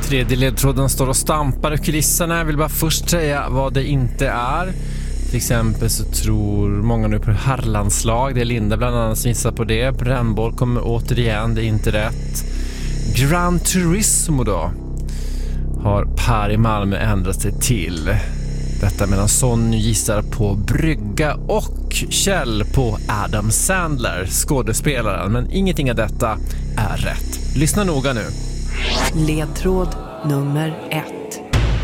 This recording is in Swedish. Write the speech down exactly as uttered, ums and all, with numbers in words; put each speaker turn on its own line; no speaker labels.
Tredje ledtråden står och stampar i kulisserna. Jag vill bara först säga vad det inte är. Till exempel så tror många nu på herrlandslag. Det är Linda bland annat som gissar på det. Brännboll kommer återigen, det är inte rätt. Gran Turismo då har Per i Malmö ändrat sig till. Detta medan Sonny gissar på brygga och Kjell på Adam Sandler, skådespelaren. Men ingenting av detta är rätt. Lyssna noga nu.
Ledtråd nummer ett.